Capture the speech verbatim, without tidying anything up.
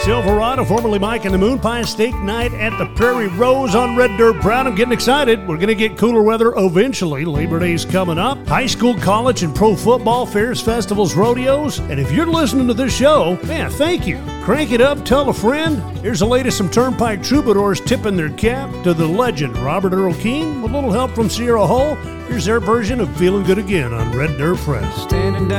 Silverado, formerly Mike and the Moon Pie Steak Night at the Prairie Rose on Red Dirt Brown. I'm getting excited. We're going to get cooler weather eventually. Labor Day's coming up. High school, college, and pro football, fairs, festivals, rodeos. And if you're listening to this show, man, thank you. Crank it up, tell a friend. Here's the latest from Turnpike Troubadours tipping their cap to the legend Robert Earl Keen with a little help from Sierra Hull. Here's their version of Feeling Good Again on Red Dirt Press. Standing down